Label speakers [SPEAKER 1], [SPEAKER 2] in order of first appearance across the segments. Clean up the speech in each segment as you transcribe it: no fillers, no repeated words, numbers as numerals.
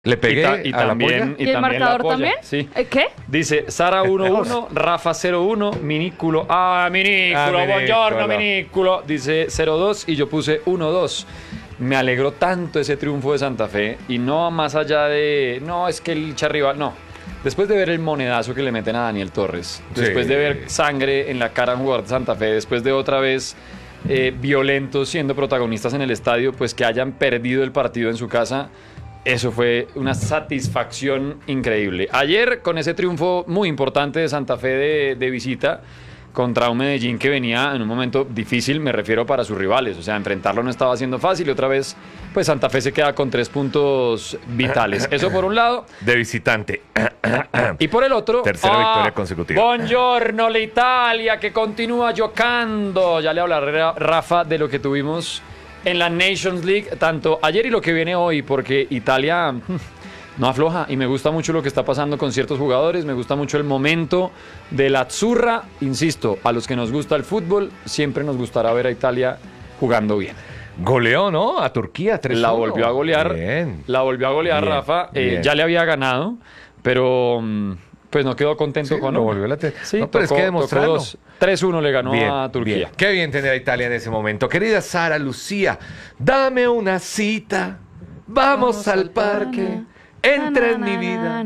[SPEAKER 1] Le pegué
[SPEAKER 2] Y
[SPEAKER 1] a la polla.
[SPEAKER 2] también,
[SPEAKER 3] ¿Y el
[SPEAKER 2] también la
[SPEAKER 3] marcador
[SPEAKER 2] polla,
[SPEAKER 3] también?
[SPEAKER 2] Sí.
[SPEAKER 3] ¿Qué?
[SPEAKER 2] Dice Sara 1-1, Rafa 0-1, Minículo. Minículo, buongiorno,
[SPEAKER 1] Minículo.
[SPEAKER 2] Minículo. Dice 0-2 y yo puse 1-2. Me alegró tanto ese triunfo de Santa Fe y no más allá de, no, es que el hincha rival, no. Después de ver el monedazo que le meten a Daniel Torres, después de ver sangre en la cara a un jugador de Santa Fe, después de otra vez violentos siendo protagonistas en el estadio, pues que hayan perdido el partido en su casa, eso fue una satisfacción increíble. Ayer, con ese triunfo muy importante de Santa Fe de visita contra un Medellín que venía en un momento difícil, me refiero para sus rivales, o sea, enfrentarlo no estaba siendo fácil y otra vez, pues Santa Fe se queda con 3 puntos vitales. Eso por un lado.
[SPEAKER 1] De visitante.
[SPEAKER 2] Y por el otro,
[SPEAKER 1] Tercera victoria consecutiva.
[SPEAKER 2] Buongiorno l'Italia que continúa giocando. Ya le hablaré a Rafa de lo que tuvimos en la Nations League, tanto ayer y lo que viene hoy, porque Italia no afloja y me gusta mucho lo que está pasando con ciertos jugadores, me gusta mucho el momento de la Azzurra. Insisto, a los que nos gusta el fútbol, siempre nos gustará ver a Italia jugando bien.
[SPEAKER 1] Goleó, ¿no? A Turquía 3-1.
[SPEAKER 2] La volvió a golear.
[SPEAKER 1] Bien.
[SPEAKER 2] La volvió a golear,
[SPEAKER 1] Bien,
[SPEAKER 2] Rafa.
[SPEAKER 1] bien.
[SPEAKER 2] Ya le había ganado, pero pues no quedó contento
[SPEAKER 1] Sí,
[SPEAKER 2] con
[SPEAKER 1] lo volvió a
[SPEAKER 2] Sí,
[SPEAKER 1] no, pero es que demostrarlo.
[SPEAKER 2] 3-1 le ganó
[SPEAKER 1] Bien,
[SPEAKER 2] a Turquía.
[SPEAKER 1] bien. Qué bien tener a Italia en ese momento. Querida Sara Lucía, dame una cita. Vamos al parque. Entra en mi vida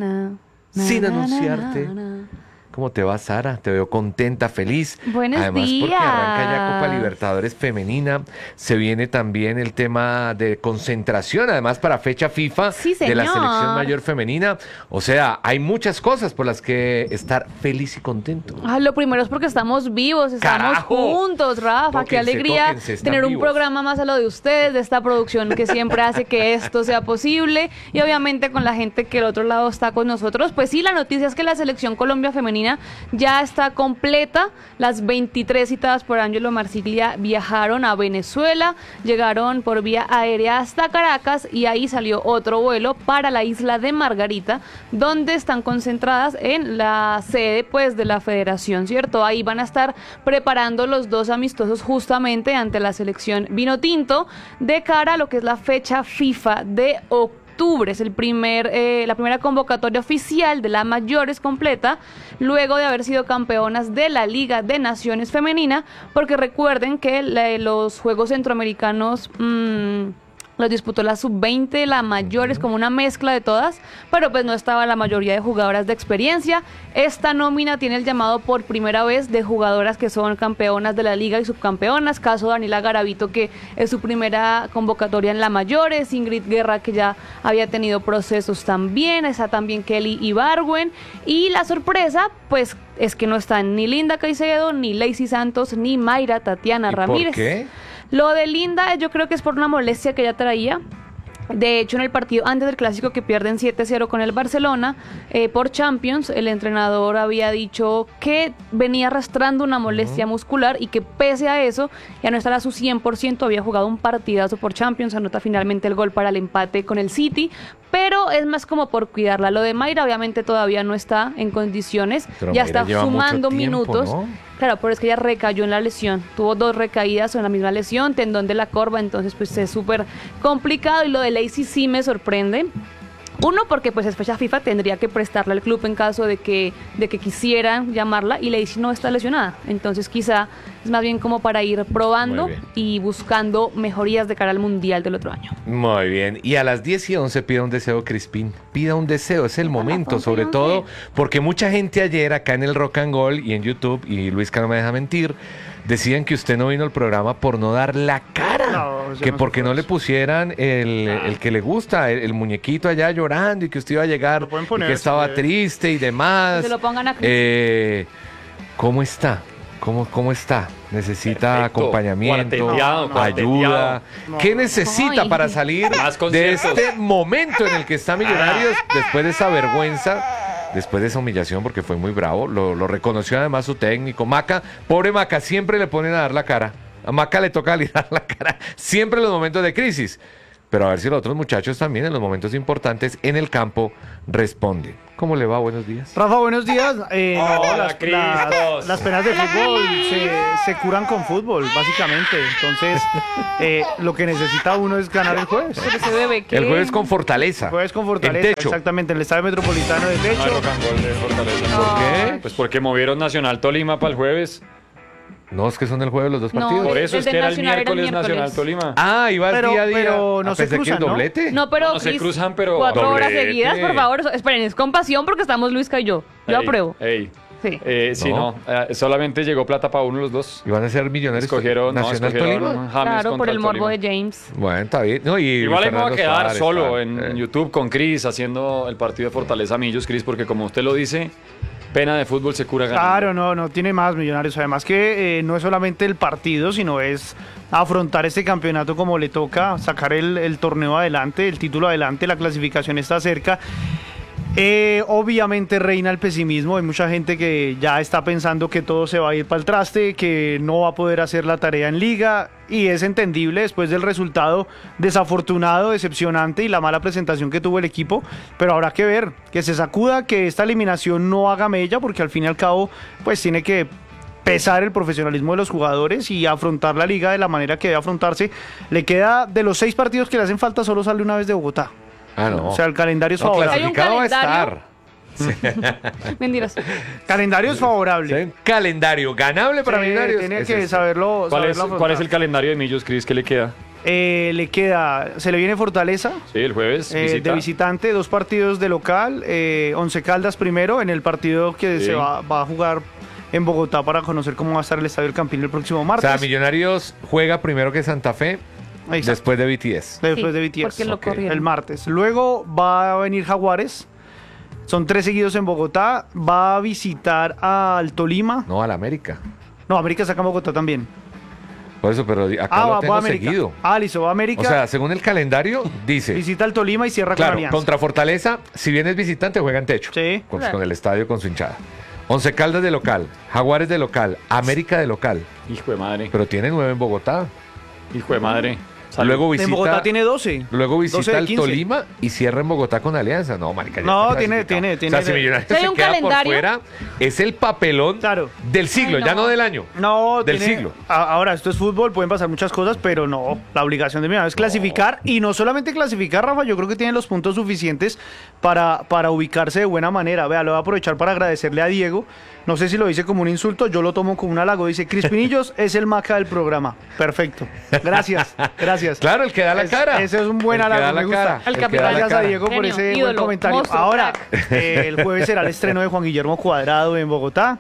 [SPEAKER 1] sin anunciarte. ¿Cómo te va, Sara? Te veo contenta, feliz.
[SPEAKER 3] Buenos
[SPEAKER 1] Además, porque
[SPEAKER 3] días.
[SPEAKER 1] arranca ya Copa Libertadores femenina. Se viene también el tema de concentración, además para fecha FIFA
[SPEAKER 3] Sí,
[SPEAKER 1] de la
[SPEAKER 3] señor.
[SPEAKER 1] selección mayor femenina. O sea, hay muchas cosas por las que estar feliz y contento.
[SPEAKER 3] Lo primero es porque estamos vivos, estamos
[SPEAKER 1] ¡Carajo!
[SPEAKER 3] juntos, Rafa. Qué
[SPEAKER 1] Tóquense,
[SPEAKER 3] alegría
[SPEAKER 1] tóquense, están
[SPEAKER 3] tener un
[SPEAKER 1] vivos.
[SPEAKER 3] programa más a lo de ustedes, de esta producción que siempre hace que esto sea posible. Y obviamente con la gente que al otro lado está con nosotros. Pues sí, la noticia es que la selección Colombia femenina ya está completa. Las 23 citadas por Ángelo Marsiglia viajaron a Venezuela, llegaron por vía aérea hasta Caracas y ahí salió otro vuelo para la isla de Margarita, donde están concentradas en la sede pues de la federación, ¿cierto? Ahí van a estar preparando los 2 amistosos justamente ante la selección Vinotinto de cara a lo que es la fecha FIFA de octubre. Es la primera convocatoria oficial de la mayores completa, luego de haber sido campeonas de la Liga de Naciones Femenina, porque recuerden que los Juegos Centroamericanos los disputó la sub-20, la mayores, como una mezcla de todas, pero pues no estaba la mayoría de jugadoras de experiencia. Esta nómina tiene el llamado por primera vez de jugadoras que son campeonas de la liga y subcampeonas, caso Daniela Garavito, que es su primera convocatoria en la mayores, Ingrid Guerra, que ya había tenido procesos también, está también Kelly Ibargüen, y la sorpresa, pues, es que no están ni Linda Caicedo, ni Lacey Santos, ni Mayra Tatiana Ramírez.
[SPEAKER 1] ¿Por qué?
[SPEAKER 3] Lo de Linda yo creo que es por una molestia que ella traía. De hecho, en el partido antes del Clásico que pierden 7-0 con el Barcelona por Champions, el entrenador había dicho que venía arrastrando una molestia muscular y que pese a eso, ya no estará a su 100%, había jugado un partidazo por Champions, anota finalmente el gol para el empate con el City, pero es más como por cuidarla. Lo de Mayra obviamente todavía no está en condiciones,
[SPEAKER 1] Pero
[SPEAKER 3] ya
[SPEAKER 1] Mayra
[SPEAKER 3] está
[SPEAKER 1] lleva
[SPEAKER 3] sumando
[SPEAKER 1] mucho tiempo,
[SPEAKER 3] minutos.
[SPEAKER 1] ¿no?
[SPEAKER 3] Claro, pero es que ella recayó en la lesión, tuvo 2 recaídas en la misma lesión, tendón de la corva, entonces pues es súper complicado. Y lo de Lacey sí me sorprende. Uno, porque pues es fecha FIFA, tendría que prestarle al club en caso de que quisieran llamarla, y Lacey no está lesionada, entonces quizá es más bien como para ir probando
[SPEAKER 1] Muy bien.
[SPEAKER 3] y buscando mejorías de cara al Mundial del otro año.
[SPEAKER 1] Muy bien. Y a las 10:11 pida un deseo, Crispín. Pida un deseo, es el momento, sobre todo porque mucha gente ayer acá en el Rock and Gold y en YouTube, y Luisca no me deja mentir, decían que usted no vino al programa por no dar la cara.
[SPEAKER 2] No, yo
[SPEAKER 1] que
[SPEAKER 2] no
[SPEAKER 1] porque
[SPEAKER 2] supe
[SPEAKER 1] no le
[SPEAKER 2] eso.
[SPEAKER 1] pusieran el que le gusta, el muñequito allá llorando, y que usted iba a llegar
[SPEAKER 4] Lo pueden
[SPEAKER 1] y
[SPEAKER 4] poner,
[SPEAKER 1] que estaba
[SPEAKER 4] sí.
[SPEAKER 1] triste y demás.
[SPEAKER 3] Que se lo pongan a Chris.
[SPEAKER 1] ¿Cómo está? ¿Cómo está? ¿Necesita
[SPEAKER 2] Perfecto.
[SPEAKER 1] acompañamiento,
[SPEAKER 2] Cuarteteado,
[SPEAKER 1] ayuda?
[SPEAKER 4] No.
[SPEAKER 1] ¿Qué necesita
[SPEAKER 3] Ay.
[SPEAKER 1] para salir
[SPEAKER 2] Más
[SPEAKER 1] de
[SPEAKER 2] conciertos.
[SPEAKER 1] este momento en el que está Millonarios después de esa vergüenza, después de esa humillación, porque fue muy bravo? Lo reconoció además su técnico. Maca, pobre Maca, siempre le ponen a dar la cara. A Maca le toca dar la cara siempre en los momentos de crisis. Pero a ver si los otros muchachos también en los momentos importantes en el campo responden. ¿Cómo le va? Buenos días.
[SPEAKER 4] Rafa, buenos días.
[SPEAKER 2] Hola, Cristos.
[SPEAKER 4] las penas de fútbol se curan con fútbol, básicamente. Entonces, lo que necesita uno es ganar el jueves.
[SPEAKER 3] Pero ese bebé, ¿qué?
[SPEAKER 1] El jueves con Fortaleza.
[SPEAKER 4] El jueves con Fortaleza,
[SPEAKER 1] En Techo.
[SPEAKER 4] exactamente, en el Estadio Metropolitano de
[SPEAKER 2] No hay
[SPEAKER 4] Techo.
[SPEAKER 2] rock and roll de Fortaleza.
[SPEAKER 1] ¿Por qué?
[SPEAKER 2] Pues porque movieron Nacional Tolima para el jueves.
[SPEAKER 1] No, es que son el jueves los dos
[SPEAKER 3] No,
[SPEAKER 1] partidos.
[SPEAKER 2] Por eso es
[SPEAKER 3] Desde
[SPEAKER 2] que era el
[SPEAKER 3] Nacional era el
[SPEAKER 2] miércoles Nacional
[SPEAKER 3] miércoles.
[SPEAKER 2] Tolima.
[SPEAKER 1] Ah, ibas
[SPEAKER 4] Pero-
[SPEAKER 1] día a día.
[SPEAKER 4] pero no
[SPEAKER 1] Ah,
[SPEAKER 4] se
[SPEAKER 1] pensé que
[SPEAKER 4] cruzan,
[SPEAKER 1] el
[SPEAKER 4] ¿no?
[SPEAKER 1] doblete.
[SPEAKER 3] No, pero
[SPEAKER 2] No se
[SPEAKER 3] Cris,
[SPEAKER 2] cruzan, pero
[SPEAKER 3] 4 horas
[SPEAKER 1] doblete.
[SPEAKER 3] seguidas, por favor. Esperen, es con pasión porque estamos Luisca y yo. Yo
[SPEAKER 2] Ey,
[SPEAKER 3] apruebo.
[SPEAKER 2] ey.
[SPEAKER 3] Sí.
[SPEAKER 2] Sí,
[SPEAKER 1] No.
[SPEAKER 2] no. Solamente llegó plata para uno de los dos.
[SPEAKER 1] ¿Y van a ser millonarios
[SPEAKER 2] Escogieron
[SPEAKER 1] Nacional Tolima?
[SPEAKER 2] James
[SPEAKER 3] Claro, por
[SPEAKER 2] contra
[SPEAKER 3] el morbo
[SPEAKER 2] Tolima.
[SPEAKER 3] de James.
[SPEAKER 1] Bueno, está bien. No, y
[SPEAKER 2] Igual ahí me voy a
[SPEAKER 1] Fernando
[SPEAKER 2] quedar
[SPEAKER 1] Suárez,
[SPEAKER 2] solo
[SPEAKER 1] tal.
[SPEAKER 2] en YouTube con Cris haciendo el partido de Fortaleza Millos, Cris, porque como usted lo dice, pena de fútbol se cura ganando.
[SPEAKER 4] Claro, no tiene más Millonarios. Además que no es solamente el partido, sino es afrontar este campeonato como le toca, sacar el torneo adelante, el título adelante, la clasificación está cerca. Obviamente reina el pesimismo, hay mucha gente que ya está pensando que todo se va a ir para el traste, que no va a poder hacer la tarea en liga y es entendible después del resultado desafortunado, decepcionante y la mala presentación que tuvo el equipo, pero habrá que ver, que se sacuda, que esta eliminación no haga mella porque al fin y al cabo pues tiene que pesar el profesionalismo de los jugadores y afrontar la liga de la manera que debe afrontarse. Le queda, de los 6 partidos que le hacen falta, solo sale una vez de Bogotá.
[SPEAKER 1] Ah, no.
[SPEAKER 4] O sea, el calendario es
[SPEAKER 1] No,
[SPEAKER 4] favorable.
[SPEAKER 1] clasificado va a
[SPEAKER 3] calendario?
[SPEAKER 1] estar.
[SPEAKER 3] Mentiras.
[SPEAKER 4] Calendario es favorable.
[SPEAKER 1] Sí, calendario ganable para
[SPEAKER 4] Sí,
[SPEAKER 1] Millonarios.
[SPEAKER 4] tiene
[SPEAKER 1] Es
[SPEAKER 4] que
[SPEAKER 1] este.
[SPEAKER 4] saberlo.
[SPEAKER 2] ¿Cuál es
[SPEAKER 4] afrontar.
[SPEAKER 2] el calendario de Millos, Cris? ¿Qué le queda?
[SPEAKER 4] Le queda, se le viene Fortaleza
[SPEAKER 2] Sí, el jueves.
[SPEAKER 4] de visitante, 2 partidos de local, Once Caldas primero en el partido que
[SPEAKER 2] Sí.
[SPEAKER 4] se va a jugar en Bogotá para conocer cómo va a estar el Estadio del Campín el próximo
[SPEAKER 1] O
[SPEAKER 4] martes.
[SPEAKER 1] sea, Millonarios juega primero que Santa Fe,
[SPEAKER 4] Exacto.
[SPEAKER 1] después de BTS.
[SPEAKER 4] Después
[SPEAKER 3] Sí,
[SPEAKER 4] de BTS.
[SPEAKER 3] porque lo
[SPEAKER 1] Ok.
[SPEAKER 3] corrieron.
[SPEAKER 4] El martes. Luego va a venir Jaguares. Son 3 seguidos en Bogotá. Va a visitar al Tolima.
[SPEAKER 1] No, al América.
[SPEAKER 4] No, América saca Bogotá también.
[SPEAKER 1] Por eso, pero acá lo
[SPEAKER 4] va a
[SPEAKER 1] tengo
[SPEAKER 4] América.
[SPEAKER 1] seguido.
[SPEAKER 4] Listo, va a América.
[SPEAKER 1] O sea, según el calendario, dice.
[SPEAKER 4] visita al Tolima y cierra
[SPEAKER 1] Claro,
[SPEAKER 4] con Alianza.
[SPEAKER 1] contra Fortaleza, si bien es visitante, juega en techo.
[SPEAKER 4] Sí.
[SPEAKER 1] Con el estadio, con su hinchada. Once Caldas de local, Jaguares de local, América de local.
[SPEAKER 2] Hijo de madre.
[SPEAKER 1] Pero tiene 9 en Bogotá.
[SPEAKER 2] Hijo de madre. Salud.
[SPEAKER 1] Luego
[SPEAKER 4] En
[SPEAKER 1] visita,
[SPEAKER 4] Bogotá tiene 12.
[SPEAKER 1] luego
[SPEAKER 4] 12
[SPEAKER 1] visita
[SPEAKER 4] de
[SPEAKER 1] al
[SPEAKER 4] 15.
[SPEAKER 1] Tolima y cierra en Bogotá con Alianza. No, marica. ya
[SPEAKER 4] No,
[SPEAKER 1] está
[SPEAKER 4] tiene-
[SPEAKER 1] clasificado.
[SPEAKER 4] tiene-
[SPEAKER 1] O sea, si
[SPEAKER 4] tiene-
[SPEAKER 1] Millonarios
[SPEAKER 3] ¿Sí hay
[SPEAKER 1] se
[SPEAKER 3] un
[SPEAKER 1] queda
[SPEAKER 3] calendario?
[SPEAKER 1] por fuera, es el papelón
[SPEAKER 4] Claro.
[SPEAKER 1] del siglo,
[SPEAKER 3] Ay,
[SPEAKER 1] ya
[SPEAKER 3] no.
[SPEAKER 1] no del año.
[SPEAKER 4] No,
[SPEAKER 1] Del
[SPEAKER 4] tiene-
[SPEAKER 1] siglo.
[SPEAKER 4] Ahora, esto es fútbol, pueden pasar muchas cosas, pero no. La obligación de Millonarios es clasificar. Y no solamente clasificar, Rafa, yo creo que tiene los puntos suficientes para ubicarse de buena manera. Vea, lo voy a aprovechar para agradecerle a Diego. No sé si lo dice como un insulto, yo lo tomo como un halago. Dice, Crispinillos es el maca del programa. Perfecto. Gracias, gracias.
[SPEAKER 1] Claro, el que da la cara.
[SPEAKER 4] Ese es un buen
[SPEAKER 1] El que
[SPEAKER 4] halago,
[SPEAKER 1] da la
[SPEAKER 4] me gusta.
[SPEAKER 1] cara,
[SPEAKER 3] El
[SPEAKER 1] el
[SPEAKER 3] capitán.
[SPEAKER 1] que da la
[SPEAKER 4] Gracias a
[SPEAKER 1] cara.
[SPEAKER 4] Diego por
[SPEAKER 3] Genio,
[SPEAKER 4] ese buen
[SPEAKER 3] ídolo,
[SPEAKER 4] comentario.
[SPEAKER 3] monstruo,
[SPEAKER 4] Ahora,
[SPEAKER 3] crack.
[SPEAKER 4] el jueves será el estreno de Juan Guillermo Cuadrado en Bogotá.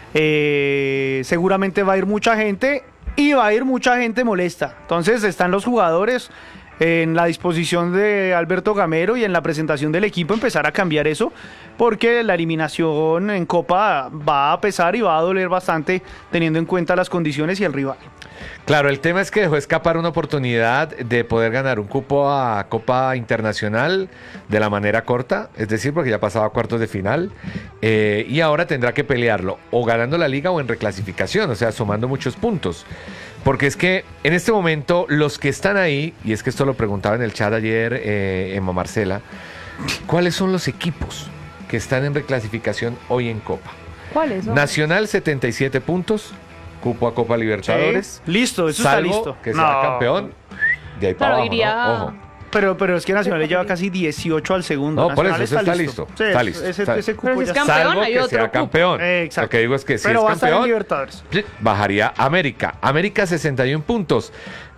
[SPEAKER 4] Seguramente va a ir mucha gente y va a ir mucha gente molesta. Entonces están los jugadores en la disposición de Alberto Gamero y en la presentación del equipo empezar a cambiar eso, porque la eliminación en Copa va a pesar y va a doler bastante teniendo en cuenta las condiciones y el rival.
[SPEAKER 1] Claro, el tema es que dejó escapar una oportunidad de poder ganar un cupo a Copa Internacional de la manera corta, es decir, porque ya pasaba a cuartos de final, y ahora tendrá que pelearlo o ganando la liga o en reclasificación, o sea, sumando muchos puntos. Porque es que en este momento los que están ahí, y es que esto lo preguntaba en el chat ayer Emma Marcela, ¿cuáles son los equipos que están en reclasificación hoy en Copa?
[SPEAKER 3] ¿Cuáles son?
[SPEAKER 1] Nacional 77 puntos, cupo a Copa Libertadores.
[SPEAKER 4] Sí, listo, eso está
[SPEAKER 1] Salvo
[SPEAKER 4] listo.
[SPEAKER 1] que sea
[SPEAKER 4] No.
[SPEAKER 1] campeón. De ahí para
[SPEAKER 3] Claro,
[SPEAKER 1] abajo,
[SPEAKER 3] iría-
[SPEAKER 1] ¿no? Ojo.
[SPEAKER 4] Pero es que Nacional le lleva casi 18 al segundo.
[SPEAKER 1] No, por eso,
[SPEAKER 4] Nacional
[SPEAKER 1] eso está listo.
[SPEAKER 4] Sí,
[SPEAKER 1] Está listo.
[SPEAKER 4] Ese,
[SPEAKER 1] Está-
[SPEAKER 4] ese cupo
[SPEAKER 3] Pero si
[SPEAKER 4] ya
[SPEAKER 3] es
[SPEAKER 4] está.
[SPEAKER 3] campeón,
[SPEAKER 1] Salvo
[SPEAKER 3] hay
[SPEAKER 1] que
[SPEAKER 3] otro
[SPEAKER 1] sea
[SPEAKER 3] cupo.
[SPEAKER 1] campeón.
[SPEAKER 4] Exacto.
[SPEAKER 1] Lo que digo es que si
[SPEAKER 4] Pero
[SPEAKER 1] es
[SPEAKER 4] va a estar en
[SPEAKER 1] campeón,
[SPEAKER 4] Libertadores.
[SPEAKER 1] bajaría América. América 61 puntos.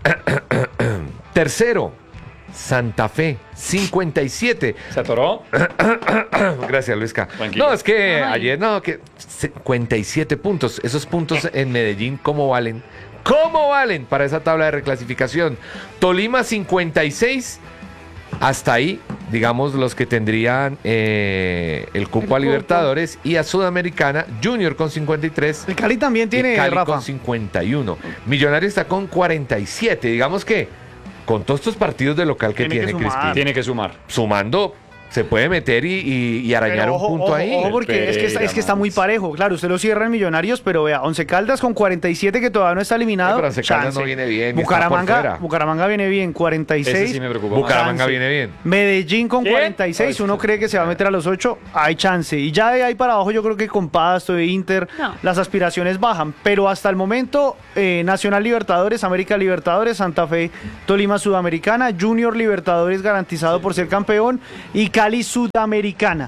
[SPEAKER 1] Tercero, Santa Fe 57.
[SPEAKER 2] ¿Se atoró?
[SPEAKER 1] Gracias, Luisca.
[SPEAKER 2] Tranquilo.
[SPEAKER 1] No, es que
[SPEAKER 3] Ay.
[SPEAKER 1] ayer, no, que 57 puntos. Esos puntos en Medellín, ¿cómo valen? ¿Cómo valen para esa tabla de reclasificación? Tolima 56. Hasta ahí, digamos, los que tendrían el cupo a
[SPEAKER 3] cupo.
[SPEAKER 1] Libertadores y a Sudamericana, Junior con 53
[SPEAKER 4] El Cali también tiene,
[SPEAKER 1] y Cali
[SPEAKER 4] Rafa.
[SPEAKER 1] con 51. Millonario está con 47. Digamos que con todos estos partidos de local que
[SPEAKER 4] Tiene que
[SPEAKER 1] tiene
[SPEAKER 4] sumar.
[SPEAKER 1] Crispín,
[SPEAKER 2] Tiene que sumar.
[SPEAKER 1] sumando Se puede meter y arañar
[SPEAKER 4] Pero
[SPEAKER 1] un punto ahí.
[SPEAKER 4] Ojo, porque es que está muy parejo. Claro, usted lo cierra en Millonarios, pero vea, Once Caldas con 47 que todavía no está eliminado.
[SPEAKER 1] Pero Once Caldas
[SPEAKER 4] chance.
[SPEAKER 1] no viene bien, y está por fuera.
[SPEAKER 4] Bucaramanga viene bien, 46.
[SPEAKER 2] Ese sí me preocupa más.
[SPEAKER 1] Bucaramanga
[SPEAKER 4] Chance.
[SPEAKER 1] viene bien.
[SPEAKER 4] Medellín con
[SPEAKER 2] ¿Quién?
[SPEAKER 4] 46, uno cree que se va a meter a los 8, hay chance. Y ya de ahí para abajo yo creo que con Pasto e Inter
[SPEAKER 3] No.
[SPEAKER 4] las aspiraciones bajan. Pero hasta el momento, Nacional Libertadores, América Libertadores, Santa Fe, Tolima Sudamericana, Junior Libertadores garantizado por ser campeón y Cali Sudamericana.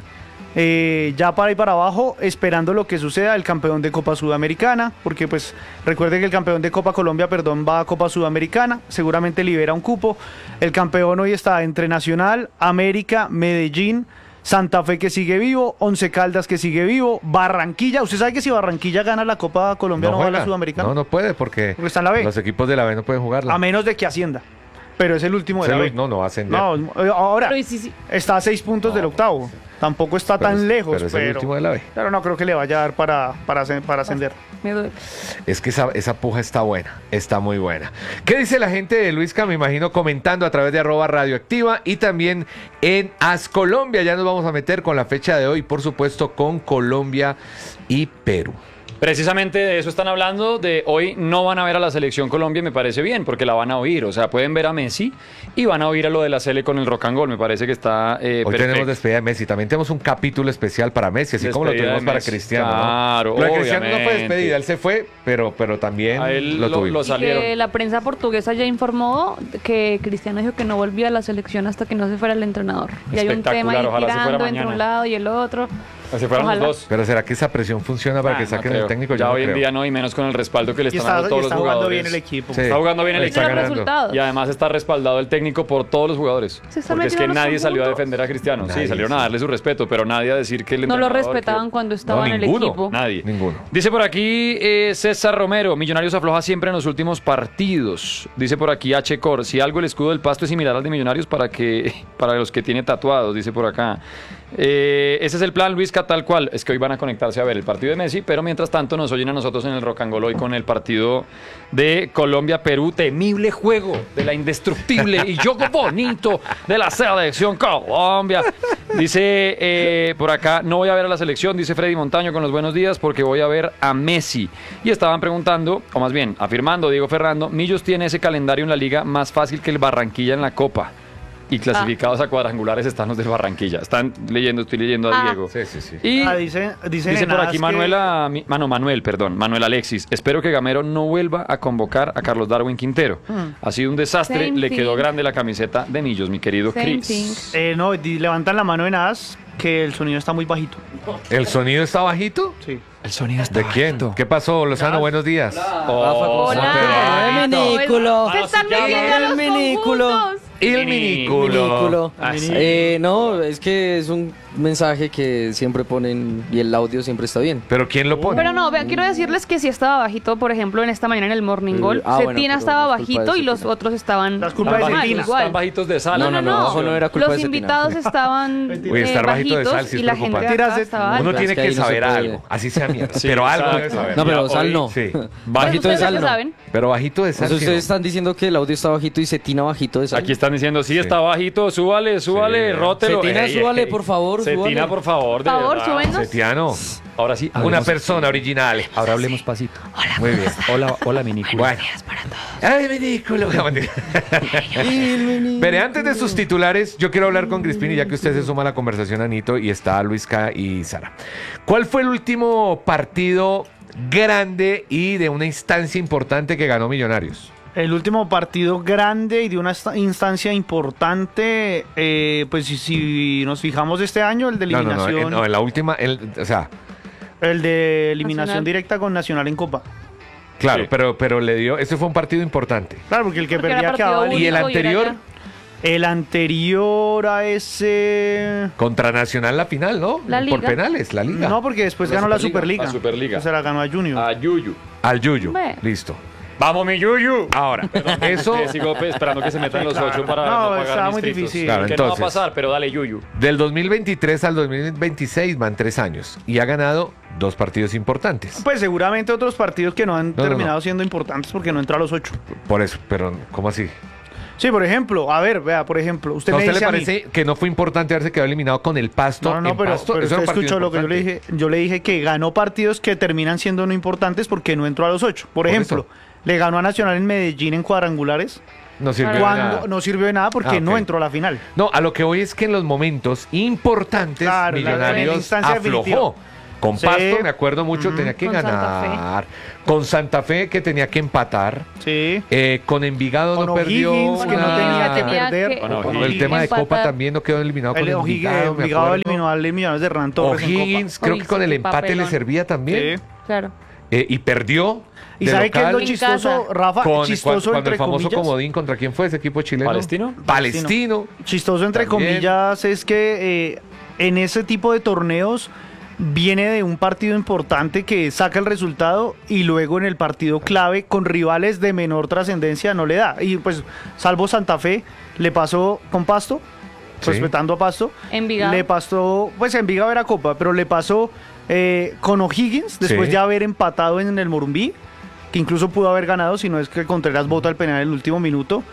[SPEAKER 4] Ya para ahí para abajo, esperando lo que suceda, el campeón de Copa Sudamericana, porque pues recuerde que el campeón de Copa Colombia, va a Copa Sudamericana, seguramente libera un cupo. El campeón hoy está entre Nacional, América, Medellín, Santa Fe que sigue vivo, Once Caldas que sigue vivo, Barranquilla. ¿Usted sabe que si Barranquilla gana la Copa Colombia no va a la
[SPEAKER 1] juega.
[SPEAKER 4] Sudamericana?
[SPEAKER 1] No puede porque
[SPEAKER 4] Porque está en la B.
[SPEAKER 1] los equipos de la B no pueden jugarla.
[SPEAKER 4] A menos de que ascienda. Pero es el último de la B.
[SPEAKER 1] No va a ascender.
[SPEAKER 4] No, ahora
[SPEAKER 3] Pero y sí.
[SPEAKER 4] está a 6 puntos del octavo. Tampoco está tan lejos,
[SPEAKER 1] pero es el último de la B.
[SPEAKER 4] Pero no creo que le vaya a dar para ascender.
[SPEAKER 3] Me duele.
[SPEAKER 1] Es que esa puja está buena, está muy buena. ¿Qué dice la gente de Luisca? Me imagino comentando a través de @radioactiva y también en As Colombia. Ya nos vamos a meter con la fecha de hoy, por supuesto, con Colombia y Perú.
[SPEAKER 2] Precisamente de eso están hablando, de hoy no van a ver a la selección Colombia, me parece bien, porque la van a oír, o sea, pueden ver a Messi y van a oír a lo de la Sele con el rock and roll, me parece que está
[SPEAKER 1] Hoy
[SPEAKER 2] perfecto.
[SPEAKER 1] tenemos despedida de Messi, también tenemos un capítulo especial para Messi, así como lo
[SPEAKER 2] Despedida
[SPEAKER 1] tuvimos
[SPEAKER 2] de
[SPEAKER 1] para
[SPEAKER 2] Messi.
[SPEAKER 1] Cristiano.
[SPEAKER 2] Claro,
[SPEAKER 1] ¿no? Lo de Cristiano no fue
[SPEAKER 2] obviamente.
[SPEAKER 1] despedida, él se fue, pero también
[SPEAKER 2] A él
[SPEAKER 1] lo
[SPEAKER 2] lo
[SPEAKER 1] tuvimos.
[SPEAKER 3] Y
[SPEAKER 2] salieron.
[SPEAKER 3] que la prensa portuguesa ya informó que Cristiano dijo que no volvía a la selección hasta que no se fuera el entrenador. Y hay un tema ahí
[SPEAKER 2] Espectacular, ojalá se fuera
[SPEAKER 3] girando entre
[SPEAKER 2] mañana.
[SPEAKER 3] un lado y el otro.
[SPEAKER 2] Se fueron los
[SPEAKER 3] Ojalá.
[SPEAKER 2] dos.
[SPEAKER 1] Pero ¿será que esa presión funciona para que
[SPEAKER 2] No
[SPEAKER 1] saquen
[SPEAKER 2] creo.
[SPEAKER 1] el técnico? Yo
[SPEAKER 2] Ya
[SPEAKER 1] no
[SPEAKER 2] hoy en
[SPEAKER 1] creo.
[SPEAKER 2] día no, y menos con el respaldo que le
[SPEAKER 4] Y
[SPEAKER 2] están dando
[SPEAKER 4] está,
[SPEAKER 2] todos
[SPEAKER 4] y
[SPEAKER 2] los
[SPEAKER 4] está jugando
[SPEAKER 2] jugadores.
[SPEAKER 4] bien el equipo.
[SPEAKER 1] Sí.
[SPEAKER 2] Está jugando bien el
[SPEAKER 1] Está
[SPEAKER 2] equipo.
[SPEAKER 3] los
[SPEAKER 1] ganando.
[SPEAKER 3] resultados.
[SPEAKER 2] Y además está respaldado el técnico por todos los jugadores.
[SPEAKER 3] Se está
[SPEAKER 2] Porque es que
[SPEAKER 3] metiendo los
[SPEAKER 2] nadie salió a
[SPEAKER 3] conjuntos.
[SPEAKER 2] defender a Cristiano.
[SPEAKER 1] Nadie,
[SPEAKER 2] Sí, salieron
[SPEAKER 1] sí.
[SPEAKER 2] a darle su respeto, pero nadie a decir que el
[SPEAKER 3] No lo
[SPEAKER 2] entrenador,
[SPEAKER 3] respetaban
[SPEAKER 2] que-
[SPEAKER 3] cuando estaba en el
[SPEAKER 1] ninguno.
[SPEAKER 3] equipo.
[SPEAKER 2] Nadie.
[SPEAKER 1] Ninguno.
[SPEAKER 2] Dice por aquí César Romero, Millonarios afloja siempre en los últimos partidos. Dice por aquí H. Cor, si algo el escudo del Pasto es similar al de Millonarios para los que tiene tatuados, dice por acá. Ese es el plan, Luisca, tal cual. Es que hoy van a conectarse a ver el partido de Messi, pero mientras tanto nos oyen a nosotros en el Rock and Roll hoy con el partido de Colombia-Perú. Temible juego de la indestructible y juego bonito de la selección Colombia. Dice por acá, no voy a ver a la selección, dice Freddy Montaño con los buenos días, porque voy a ver a Messi. Y estaban preguntando, o más bien afirmando, Diego Ferrando, Millos tiene ese calendario en la liga más fácil que el Barranquilla en la Copa. Y clasificados a cuadrangulares están los del Barranquilla. Estoy leyendo a Diego.
[SPEAKER 1] Sí, sí, sí.
[SPEAKER 2] Y
[SPEAKER 4] Dice
[SPEAKER 2] dice por aquí Manuel Alexis, espero que Gamero no vuelva a convocar a Carlos Darwin Quintero. Ha sido un desastre,
[SPEAKER 3] Same
[SPEAKER 2] le quedó
[SPEAKER 3] thing.
[SPEAKER 2] grande la camiseta de Millos, mi querido
[SPEAKER 3] Same
[SPEAKER 2] Chris.
[SPEAKER 3] thing.
[SPEAKER 4] No, levantan la mano en AS que el sonido está muy bajito.
[SPEAKER 1] ¿El sonido está bajito?
[SPEAKER 4] Sí.
[SPEAKER 2] El sonido está
[SPEAKER 1] ¿De quién? ¿Qué pasó, Lozano? Buenos días.
[SPEAKER 3] Hola.
[SPEAKER 5] El minículo.
[SPEAKER 3] Se están
[SPEAKER 2] Ah, sí,
[SPEAKER 3] metiendo
[SPEAKER 5] el
[SPEAKER 3] los
[SPEAKER 5] minículo.
[SPEAKER 3] conjuntos.
[SPEAKER 1] El minículo.
[SPEAKER 5] Minículo.
[SPEAKER 2] Ah, sí.
[SPEAKER 5] No, es que es un mensaje que siempre ponen y el audio siempre está bien.
[SPEAKER 1] ¿Pero quién lo pone?
[SPEAKER 3] Pero no, vea, quiero decirles que sí estaba bajito, por ejemplo, en esta mañana en el Morning Call.
[SPEAKER 5] Bueno,
[SPEAKER 3] Cetina
[SPEAKER 5] pero
[SPEAKER 3] estaba
[SPEAKER 5] es culpa
[SPEAKER 3] bajito
[SPEAKER 5] de
[SPEAKER 3] y los
[SPEAKER 5] Cetina.
[SPEAKER 3] otros estaban
[SPEAKER 4] Las culpas de
[SPEAKER 3] normal,
[SPEAKER 4] Cetina.
[SPEAKER 3] igual.
[SPEAKER 2] Están bajitos de sal.
[SPEAKER 5] No, no era culpa
[SPEAKER 3] Los
[SPEAKER 5] de Cetina.
[SPEAKER 3] invitados estaban
[SPEAKER 1] Uy, estar bajito de
[SPEAKER 3] bajitos
[SPEAKER 1] sal sí es
[SPEAKER 3] y la gente de
[SPEAKER 1] preocupante.
[SPEAKER 3] acá estaba
[SPEAKER 1] Uno
[SPEAKER 3] alta.
[SPEAKER 1] tiene
[SPEAKER 5] Es que
[SPEAKER 1] que
[SPEAKER 5] ahí no se
[SPEAKER 1] saber
[SPEAKER 5] puede.
[SPEAKER 1] algo, así sea mierda.
[SPEAKER 2] Sí,
[SPEAKER 1] pero algo
[SPEAKER 2] exacto.
[SPEAKER 1] debe saber.
[SPEAKER 5] No, pero
[SPEAKER 2] Hoy-
[SPEAKER 5] sal no.
[SPEAKER 1] Sí.
[SPEAKER 5] Bajito de
[SPEAKER 3] Ustedes
[SPEAKER 5] sal
[SPEAKER 3] ya
[SPEAKER 5] no.
[SPEAKER 3] saben.
[SPEAKER 1] Pero bajito de sal.
[SPEAKER 5] Entonces
[SPEAKER 1] sí,
[SPEAKER 5] ustedes
[SPEAKER 1] no.
[SPEAKER 5] están diciendo que el audio está bajito y Cetina bajito de sal.
[SPEAKER 2] Aquí están diciendo, sí, está bajito, súbale,
[SPEAKER 1] Sí.
[SPEAKER 2] rótelo.
[SPEAKER 5] Cetina, súbale, por favor,
[SPEAKER 2] Cetina,
[SPEAKER 5] súbale.
[SPEAKER 2] por favor, de
[SPEAKER 3] Por favor,
[SPEAKER 2] verdad.
[SPEAKER 3] súbenos.
[SPEAKER 1] Setiano,
[SPEAKER 2] Ahora sí,
[SPEAKER 1] una persona original.
[SPEAKER 6] Ahora hablemos pasito.
[SPEAKER 1] Muy bien.
[SPEAKER 6] Hola, minículo.
[SPEAKER 1] Bueno. Ay, minículo. Pero antes de sus titulares, yo quiero hablar con Crispini, ya que usted se suma a la conversación, Anito, y está Luisca y Sara. ¿Cuál fue el último partido grande y de una instancia importante que ganó Millonarios?
[SPEAKER 4] El último partido grande y de una instancia importante, pues si nos fijamos este año, el de
[SPEAKER 1] No,
[SPEAKER 4] eliminación,
[SPEAKER 1] en la última, o sea,
[SPEAKER 4] el de eliminación
[SPEAKER 3] Nacional.
[SPEAKER 4] directa con Nacional en Copa.
[SPEAKER 1] claro,
[SPEAKER 2] Sí.
[SPEAKER 1] pero le dio, ese fue un partido importante.
[SPEAKER 4] Claro, porque el que
[SPEAKER 3] Porque era
[SPEAKER 4] perdía
[SPEAKER 3] partido
[SPEAKER 4] quedaba
[SPEAKER 3] único
[SPEAKER 1] ¿Y el
[SPEAKER 4] eliminado.
[SPEAKER 3] era
[SPEAKER 1] anterior?
[SPEAKER 3] ya.
[SPEAKER 4] El anterior a ese...
[SPEAKER 1] Contra Nacional la final, ¿no?
[SPEAKER 3] La
[SPEAKER 1] Por
[SPEAKER 3] Liga.
[SPEAKER 1] penales, la Liga.
[SPEAKER 4] No, porque después ganó la Superliga.
[SPEAKER 2] La Superliga.
[SPEAKER 4] O sea, la ganó a Junior.
[SPEAKER 2] A Yuyu.
[SPEAKER 1] Al Yuyu.
[SPEAKER 3] Ve.
[SPEAKER 1] Listo.
[SPEAKER 2] ¡Vamos, mi Yuyu!
[SPEAKER 1] Ahora, eso
[SPEAKER 2] Sigo esperando que se metan los 8 para
[SPEAKER 4] No,
[SPEAKER 2] no pagar
[SPEAKER 4] estaba
[SPEAKER 2] mis
[SPEAKER 4] muy
[SPEAKER 2] tritos.
[SPEAKER 4] difícil.
[SPEAKER 1] Claro,
[SPEAKER 2] Que no va a
[SPEAKER 1] entonces.
[SPEAKER 2] pasar, pero dale, Yuyu.
[SPEAKER 1] del 2023 al 2026 van 3 años y ha ganado 2 partidos importantes.
[SPEAKER 4] Pues seguramente otros partidos que no han
[SPEAKER 1] No,
[SPEAKER 4] terminado siendo importantes porque no entró a los 8.
[SPEAKER 1] Por eso, pero ¿cómo así?
[SPEAKER 4] Sí, por ejemplo, a ver, vea, por ejemplo, usted
[SPEAKER 1] ¿A
[SPEAKER 4] me
[SPEAKER 1] usted le
[SPEAKER 4] dice a mí,
[SPEAKER 1] parece que no fue importante haberse quedado eliminado con el Pasto?
[SPEAKER 4] no,
[SPEAKER 1] en Pasto?
[SPEAKER 4] pero
[SPEAKER 1] Eso era
[SPEAKER 4] usted
[SPEAKER 1] un partido
[SPEAKER 4] escuchó lo que yo le
[SPEAKER 1] importante.
[SPEAKER 4] dije. Yo le dije que ganó partidos que terminan siendo no importantes porque no entró a los 8. Por ejemplo,
[SPEAKER 1] eso.
[SPEAKER 4] le ganó a Nacional en Medellín en cuadrangulares,
[SPEAKER 1] No sirvió de
[SPEAKER 4] cuando
[SPEAKER 1] nada.
[SPEAKER 4] no sirvió de nada porque
[SPEAKER 1] Ah, ok.
[SPEAKER 4] no entró a la final.
[SPEAKER 1] No, a lo que voy es que en los momentos importantes,
[SPEAKER 4] Claro, en la
[SPEAKER 1] Millonarios
[SPEAKER 4] instancia
[SPEAKER 1] aflojó.
[SPEAKER 4] definitiva.
[SPEAKER 1] Con
[SPEAKER 4] Sí.
[SPEAKER 1] Pasto, me acuerdo mucho, tenía que
[SPEAKER 3] Con Santa Fe.
[SPEAKER 1] ganar. Con Santa Fe, que tenía que empatar.
[SPEAKER 4] Sí.
[SPEAKER 1] Con Envigado
[SPEAKER 4] Con
[SPEAKER 1] no perdió.
[SPEAKER 4] O'Higgins, que no
[SPEAKER 1] una-
[SPEAKER 4] tenía que
[SPEAKER 3] tenía
[SPEAKER 4] perder.
[SPEAKER 3] que-
[SPEAKER 2] Con
[SPEAKER 1] El tema de
[SPEAKER 3] empatar.
[SPEAKER 1] Copa también no quedó eliminado con
[SPEAKER 4] El
[SPEAKER 1] Envigado, me
[SPEAKER 4] Envigado
[SPEAKER 1] acuerdo.
[SPEAKER 4] eliminó al Millonarios de Hernán Torres en
[SPEAKER 1] O'Higgins,
[SPEAKER 4] Copa.
[SPEAKER 1] creo que con el
[SPEAKER 3] qué
[SPEAKER 1] empate le
[SPEAKER 3] papelón.
[SPEAKER 1] servía también.
[SPEAKER 4] Sí.
[SPEAKER 3] Claro.
[SPEAKER 1] Y perdió.
[SPEAKER 4] ¿Y
[SPEAKER 1] de
[SPEAKER 4] sabe qué es lo
[SPEAKER 1] local
[SPEAKER 3] En
[SPEAKER 4] chistoso,
[SPEAKER 3] casa.
[SPEAKER 4] Rafa? Chistoso
[SPEAKER 1] cuando
[SPEAKER 4] entre
[SPEAKER 1] el famoso
[SPEAKER 4] comillas.
[SPEAKER 1] comodín, ¿contra quién fue ese equipo chileno?
[SPEAKER 2] ¿Palestino?
[SPEAKER 1] Palestino.
[SPEAKER 4] Chistoso entre
[SPEAKER 1] También.
[SPEAKER 4] comillas es que en ese tipo de torneos viene de un partido importante que saca el resultado y luego en el partido clave con rivales de menor trascendencia no le da. Y pues salvo Santa Fe, le pasó con Pasto,
[SPEAKER 1] Sí.
[SPEAKER 4] respetando a Pasto.
[SPEAKER 3] Envigado.
[SPEAKER 4] Le pasó, pues Envigado era Copa, pero le pasó con O'Higgins después
[SPEAKER 1] Sí.
[SPEAKER 4] de haber empatado en el Morumbí, que incluso pudo haber ganado, si no es que Contreras bota el penal en el último minuto.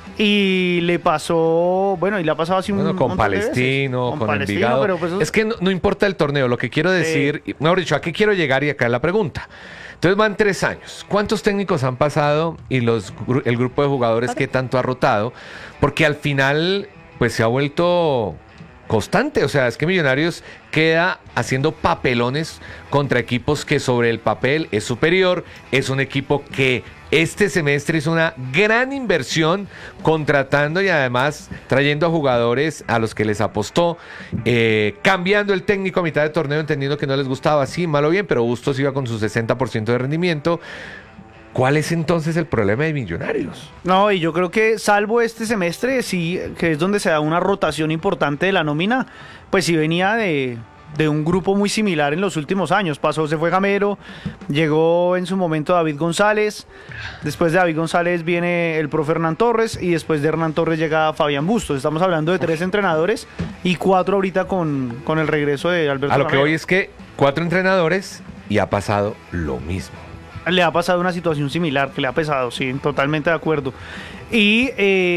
[SPEAKER 4] Y le pasó, bueno, y le ha pasado así un
[SPEAKER 1] Bueno, con
[SPEAKER 4] montón de veces.
[SPEAKER 1] Palestino, con
[SPEAKER 4] Palestino,
[SPEAKER 1] Envigado.
[SPEAKER 4] pero pues,
[SPEAKER 1] Es que no importa el torneo, lo que quiero decir, mejor dicho, ¿a qué quiero llegar? Y acá es la pregunta. Entonces van 3 años. ¿Cuántos técnicos han pasado y el grupo de jugadores que tanto ha rotado? Porque al final, pues se ha vuelto constante. O sea, es que Millonarios queda haciendo papelones contra equipos que sobre el papel es superior. Es un equipo que este semestre hizo una gran inversión contratando y además trayendo a jugadores a los que les apostó, cambiando el técnico a mitad de torneo, entendiendo que no les gustaba, sí, mal o bien, pero Bustos iba con su 60% de rendimiento. ¿Cuál es entonces el problema de Millonarios?
[SPEAKER 4] no, y yo creo que salvo este semestre, sí, que es donde se da una rotación importante de la nómina, pues sí venía de un grupo muy similar en los últimos años. Se fue Gamero, llegó en su momento David González, después de David González viene el profe Hernán Torres y después de Hernán Torres llega Fabián Bustos. Estamos hablando de 3 entrenadores y 4 ahorita con el regreso de Alberto
[SPEAKER 1] A lo que
[SPEAKER 4] Gamero.
[SPEAKER 1] voy es que 4 entrenadores y ha pasado lo mismo.
[SPEAKER 4] Le ha pasado una situación similar, que le ha pesado, sí, totalmente de acuerdo. Y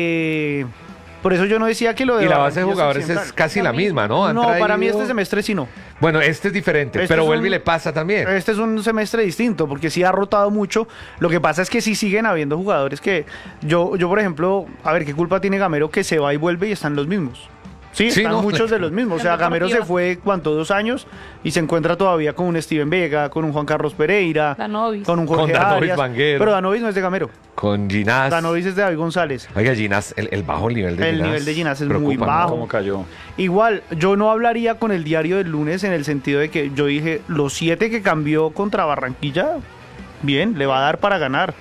[SPEAKER 4] por eso yo no decía que lo de
[SPEAKER 1] Y la base de
[SPEAKER 4] Barranquilla
[SPEAKER 1] jugadores
[SPEAKER 4] Occidental.
[SPEAKER 1] es casi la misma, ¿no? Han
[SPEAKER 4] No, para mí
[SPEAKER 1] traído-
[SPEAKER 4] este semestre sí no.
[SPEAKER 1] Bueno, este es diferente,
[SPEAKER 4] Este
[SPEAKER 1] pero
[SPEAKER 4] es
[SPEAKER 1] vuelve y
[SPEAKER 4] un-
[SPEAKER 1] le pasa también.
[SPEAKER 4] Este es un semestre distinto, porque sí ha rotado mucho. Lo que pasa es que sí siguen habiendo jugadores que... Yo por ejemplo, a ver, ¿qué culpa tiene Gamero que se va y vuelve y están los mismos? Sí,
[SPEAKER 1] Sí,
[SPEAKER 4] están
[SPEAKER 1] no,
[SPEAKER 4] muchos de los mismos. O sea,
[SPEAKER 3] En
[SPEAKER 4] Gamero se
[SPEAKER 3] Deportiva.
[SPEAKER 4] fue, ¿cuánto? 2 años y se encuentra todavía con un Steven Vega, con un Juan Carlos Pereira,
[SPEAKER 3] Danovis.
[SPEAKER 4] con un Jorge
[SPEAKER 1] Con Danovis
[SPEAKER 4] Arias.
[SPEAKER 1] Vanguero.
[SPEAKER 4] Pero Danovis no es de Gamero.
[SPEAKER 1] Con Ginás.
[SPEAKER 4] Danovis es de David González.
[SPEAKER 1] Oiga, Ginás, el bajo nivel de
[SPEAKER 4] El
[SPEAKER 1] Ginás.
[SPEAKER 4] nivel de Ginás es
[SPEAKER 1] preocupa,
[SPEAKER 4] muy
[SPEAKER 1] ¿no?
[SPEAKER 4] bajo.
[SPEAKER 2] ¿Cómo cayó?
[SPEAKER 4] Igual, yo no hablaría con el diario del lunes en el sentido de que yo dije, los 7 que cambió contra Barranquilla, bien, le va a dar para ganar.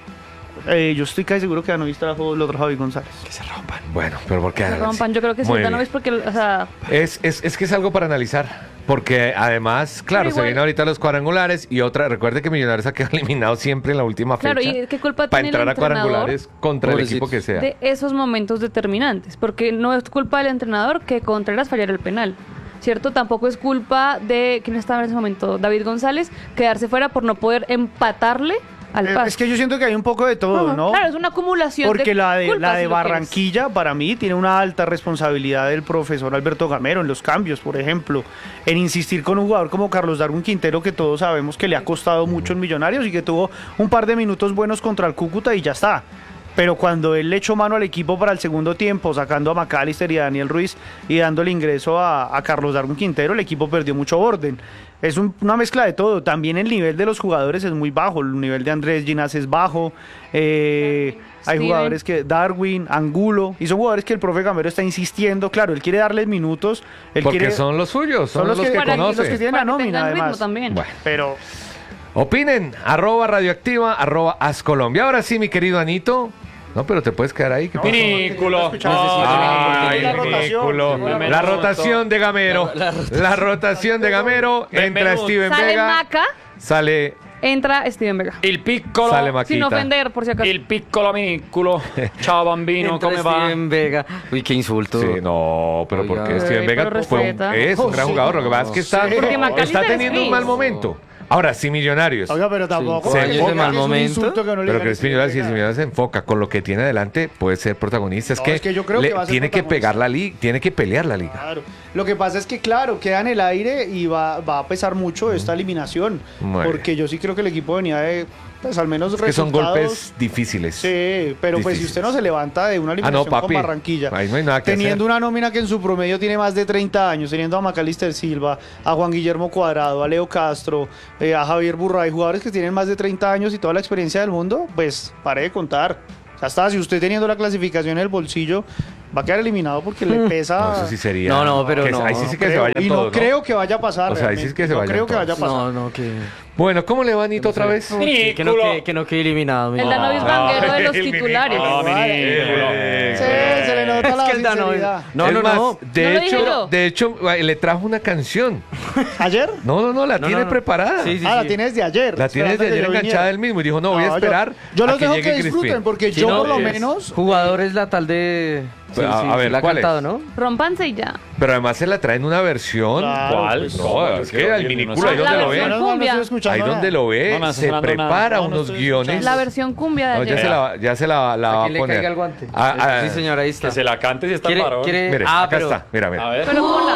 [SPEAKER 4] Yo estoy casi seguro que Danovis trajo el otro Javi González.
[SPEAKER 1] Que se rompan. Bueno, pero ¿por qué?
[SPEAKER 3] Se rompan. Yo creo que sí,
[SPEAKER 1] Muy
[SPEAKER 3] Danovis,
[SPEAKER 1] bien.
[SPEAKER 3] porque, o sea,
[SPEAKER 1] Es que es algo para analizar. Porque además, claro,
[SPEAKER 3] Pero
[SPEAKER 1] se
[SPEAKER 3] igual-
[SPEAKER 1] vienen ahorita los cuadrangulares y otra, recuerde que Millonarios ha quedado eliminado siempre en la última fecha.
[SPEAKER 3] Claro, ¿y qué culpa
[SPEAKER 1] para
[SPEAKER 3] tiene el
[SPEAKER 1] entrar a
[SPEAKER 3] entrenador
[SPEAKER 1] cuadrangulares contra el
[SPEAKER 5] Pobrecitos.
[SPEAKER 1] equipo que sea.
[SPEAKER 3] de esos momentos determinantes, porque no es culpa del entrenador que Contreras fallara el penal, ¿cierto? Tampoco es culpa de, ¿quién estaba en ese momento? David González, quedarse fuera por no poder empatarle al Pasto.
[SPEAKER 4] Es que yo siento que hay un poco de todo,
[SPEAKER 3] Ajá,
[SPEAKER 4] ¿no?
[SPEAKER 3] Claro, es una acumulación
[SPEAKER 4] Porque la de
[SPEAKER 3] culpas, si lo quieres.
[SPEAKER 4] Barranquilla, para mí, tiene una alta responsabilidad del profesor Alberto Gamero en los cambios, por ejemplo, en insistir con un jugador como Carlos Darwin Quintero, que todos sabemos que le ha costado mucho en Millonarios y que tuvo un par de minutos buenos contra el Cúcuta y ya está. Pero cuando él le echó mano al equipo para el segundo tiempo, sacando a McAllister y a Daniel Ruiz y dándole ingreso a Carlos Darwin Quintero, el equipo perdió mucho orden. Es una mezcla de todo. También el nivel de los jugadores es muy bajo. El nivel de Andrés Ginás es bajo. Hay
[SPEAKER 3] Steven.
[SPEAKER 4] jugadores que Darwin, Angulo, y son jugadores que el profe Gamero está insistiendo. Claro, él quiere darles minutos. Él
[SPEAKER 1] Porque
[SPEAKER 4] quiere,
[SPEAKER 1] son los suyos, son los que
[SPEAKER 3] para que- los
[SPEAKER 1] conoce.
[SPEAKER 4] que tienen la
[SPEAKER 3] Para que
[SPEAKER 4] nómina,
[SPEAKER 3] tengan ritmo
[SPEAKER 4] además.
[SPEAKER 3] también.
[SPEAKER 1] Bueno.
[SPEAKER 4] Pero
[SPEAKER 1] Opinen, @radioactiva, @ascolombia. Ahora sí, mi querido Anito. No, pero te puedes quedar ahí. ¿qué pasa?
[SPEAKER 2] Vinículo.
[SPEAKER 1] Ay,
[SPEAKER 4] La rotación.
[SPEAKER 1] ridículo.
[SPEAKER 2] Llegó
[SPEAKER 1] La rotación de Gamero. La rotación de Gamero. Entra
[SPEAKER 2] Benvenuto.
[SPEAKER 1] Steven
[SPEAKER 3] Sale
[SPEAKER 1] Vega.
[SPEAKER 3] Maca,
[SPEAKER 1] Sale
[SPEAKER 3] entra Steven Vega.
[SPEAKER 2] Il piccolo.
[SPEAKER 1] Sale Maquita.
[SPEAKER 3] Sin ofender, por si acaso.
[SPEAKER 2] Il piccolo vinículo. Ciao bambino,
[SPEAKER 5] Entra
[SPEAKER 2] come va?
[SPEAKER 5] Steven Vega. Uy, qué insulto.
[SPEAKER 1] Sí, no, pero
[SPEAKER 5] Oiga.
[SPEAKER 1] porque Steven
[SPEAKER 3] Ay,
[SPEAKER 1] Vega
[SPEAKER 3] pero
[SPEAKER 1] es un
[SPEAKER 3] respeta.
[SPEAKER 1] gran jugador. Lo que pasa es que está
[SPEAKER 3] Porque Macalister
[SPEAKER 1] teniendo
[SPEAKER 3] es
[SPEAKER 1] un mal
[SPEAKER 3] gris.
[SPEAKER 1] momento. Ahora, sí, Millonarios.
[SPEAKER 4] Oiga, pero tampoco.
[SPEAKER 1] Sí.
[SPEAKER 4] que
[SPEAKER 1] Años de
[SPEAKER 4] enfoque,
[SPEAKER 5] mal
[SPEAKER 4] que es un
[SPEAKER 5] momento.
[SPEAKER 4] insulto que no le
[SPEAKER 1] Pero
[SPEAKER 4] digan
[SPEAKER 1] Crispin
[SPEAKER 4] que
[SPEAKER 1] Millonarios, si
[SPEAKER 4] venga.
[SPEAKER 1] Millonarios se enfoca con lo que tiene adelante, puede ser protagonista.
[SPEAKER 4] No, es que yo creo que va a ser
[SPEAKER 1] tiene que
[SPEAKER 4] protagonista.
[SPEAKER 1] pegar la liga, tiene que pelear la liga.
[SPEAKER 4] Claro. Lo que pasa es que, claro, queda en el aire y va a pesar mucho esta eliminación.
[SPEAKER 1] Muy
[SPEAKER 4] Porque yo sí creo que el equipo venía de, pues al menos
[SPEAKER 1] Que son
[SPEAKER 4] resultados.
[SPEAKER 1] golpes difíciles.
[SPEAKER 4] Sí, pero pues si
[SPEAKER 1] Difíciles.
[SPEAKER 4] usted no se levanta de una eliminación
[SPEAKER 1] papi.
[SPEAKER 4] con Barranquilla,
[SPEAKER 1] Ahí no hay nada que
[SPEAKER 4] teniendo
[SPEAKER 1] hacer.
[SPEAKER 4] una nómina que en su promedio tiene más de 30 años, teniendo a Macalister Silva, a Juan Guillermo Cuadrado, a Leo Castro, a Javier Burray, jugadores que tienen más de 30 años y toda la experiencia del mundo, pues pare de contar. Ya está, si usted teniendo la clasificación en el bolsillo, va a quedar eliminado porque le pesa.
[SPEAKER 1] No, eso sí sería.
[SPEAKER 5] No, pero no.
[SPEAKER 1] Ahí sí que se
[SPEAKER 4] Creo,
[SPEAKER 1] vayan
[SPEAKER 4] y
[SPEAKER 1] todos.
[SPEAKER 4] no creo que vaya a pasar.
[SPEAKER 1] O sea, ahí sí es que se
[SPEAKER 4] no
[SPEAKER 1] vayan
[SPEAKER 4] creo que
[SPEAKER 1] todos.
[SPEAKER 4] vaya a pasar.
[SPEAKER 5] No, que...
[SPEAKER 1] Bueno, ¿cómo le va, Nito, otra vez?
[SPEAKER 5] Que no quede eliminado.
[SPEAKER 3] El Danovis Vanguero de los
[SPEAKER 1] el
[SPEAKER 3] titulares.
[SPEAKER 4] Sí, se le nota la
[SPEAKER 5] Es que el Danovis-
[SPEAKER 4] sinceridad.
[SPEAKER 5] No,
[SPEAKER 1] Es
[SPEAKER 5] no,
[SPEAKER 1] más,
[SPEAKER 5] no.
[SPEAKER 1] De
[SPEAKER 3] ¿No lo
[SPEAKER 1] hecho,
[SPEAKER 3] dije yo?
[SPEAKER 1] de hecho, le trajo una canción.
[SPEAKER 4] ¿Ayer?
[SPEAKER 1] No, la
[SPEAKER 5] No,
[SPEAKER 1] tiene
[SPEAKER 5] no.
[SPEAKER 1] preparada.
[SPEAKER 5] Sí, sí.
[SPEAKER 4] La tiene desde ayer.
[SPEAKER 1] La tiene desde
[SPEAKER 4] esperando que
[SPEAKER 1] ayer
[SPEAKER 4] yo
[SPEAKER 1] enganchada
[SPEAKER 4] viniera.
[SPEAKER 1] él mismo y dijo, no, voy a
[SPEAKER 4] No,
[SPEAKER 1] esperar
[SPEAKER 4] yo
[SPEAKER 1] a
[SPEAKER 4] los
[SPEAKER 1] que
[SPEAKER 4] dejo
[SPEAKER 1] llegue
[SPEAKER 4] que disfruten
[SPEAKER 1] Crispin.
[SPEAKER 4] porque
[SPEAKER 5] Sí,
[SPEAKER 4] yo
[SPEAKER 5] no,
[SPEAKER 4] por lo
[SPEAKER 5] es-
[SPEAKER 4] menos
[SPEAKER 5] Jugadores la tal de...
[SPEAKER 1] Pues, a ver,
[SPEAKER 5] la ha
[SPEAKER 1] ¿cuál es?
[SPEAKER 5] cantado, ¿no?
[SPEAKER 3] Rompanse y ya.
[SPEAKER 1] Pero además se la trae en una versión.
[SPEAKER 4] Claro,
[SPEAKER 2] ¿Cuál?
[SPEAKER 4] pues,
[SPEAKER 2] No,
[SPEAKER 1] No, es que al minicuro, ahí
[SPEAKER 3] La
[SPEAKER 1] donde lo
[SPEAKER 3] versión
[SPEAKER 1] ve.
[SPEAKER 4] no
[SPEAKER 3] cumbia.
[SPEAKER 4] estoy escuchando
[SPEAKER 1] Ahí
[SPEAKER 4] nada.
[SPEAKER 1] donde lo ve,
[SPEAKER 2] No, no está
[SPEAKER 1] se
[SPEAKER 2] sonando nada.
[SPEAKER 1] prepara
[SPEAKER 4] No, no
[SPEAKER 1] unos
[SPEAKER 4] estoy
[SPEAKER 1] guiones.
[SPEAKER 4] escuchando.
[SPEAKER 3] La versión cumbia de
[SPEAKER 1] No,
[SPEAKER 3] ayer.
[SPEAKER 1] ya se la va
[SPEAKER 5] ¿A
[SPEAKER 1] a
[SPEAKER 5] quién le
[SPEAKER 1] poner.
[SPEAKER 5] caiga el guante?
[SPEAKER 1] Ah,
[SPEAKER 5] Sí, señora, ahí está.
[SPEAKER 2] Que se la cante si está
[SPEAKER 5] ¿Quiere-
[SPEAKER 2] parado.
[SPEAKER 5] quiere-
[SPEAKER 1] Mire,
[SPEAKER 5] Ah,
[SPEAKER 1] acá
[SPEAKER 5] pero-
[SPEAKER 1] está. Mira.
[SPEAKER 2] A ver.
[SPEAKER 3] Pero ponla.